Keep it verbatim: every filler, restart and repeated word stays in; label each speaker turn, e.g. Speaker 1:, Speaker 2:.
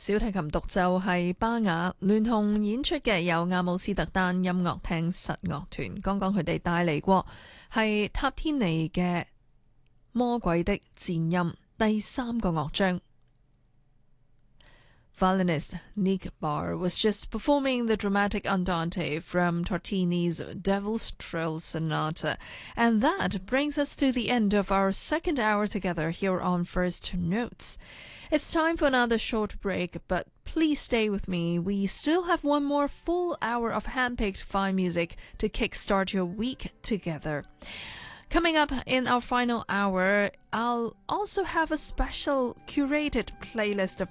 Speaker 1: 小提琴獨奏係巴雅聯同演出嘅，有亞姆斯特丹音樂廳實樂團，剛剛佢哋帶嚟過係塔天尼嘅魔鬼的戰音第三個樂章。Violinist Nick Barr was just performing the dramatic andante from Tartini's Devil's Trill Sonata. And that brings us to the end of our second hour together here on First Notes. It's time for another short break, but please stay with me. We still have one more full hour of handpicked fine music to kickstart your week together. Coming up in our final hour, I'll also have a special curated playlist of